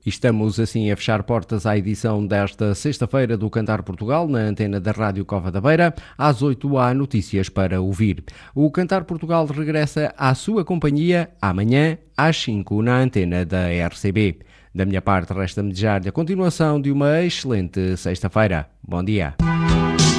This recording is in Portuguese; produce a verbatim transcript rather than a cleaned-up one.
Estamos assim a fechar portas à edição desta sexta-feira do Cantar Portugal, na antena da Rádio Cova da Beira. Às oito há notícias para ouvir. O Cantar Portugal regressa à sua companhia amanhã às cinco na antena da R C B. Da minha parte, resta-me desejar-lhe a continuação de uma excelente sexta-feira. Bom dia.